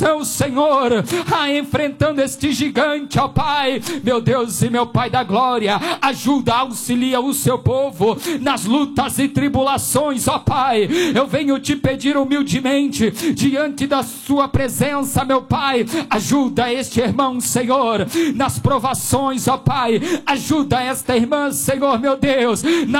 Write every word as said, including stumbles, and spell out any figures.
estão, Senhor, ah, enfrentando este gigante, ó Pai, meu Deus e meu Pai da glória, ajuda, auxilia o seu povo nas lutas e tribulações, ó Pai. Eu venho te pedir humildemente, diante da sua presença, meu Pai, ajuda este irmão, Senhor, nas provações, ó Pai, ajuda esta irmã, Senhor, meu Deus, na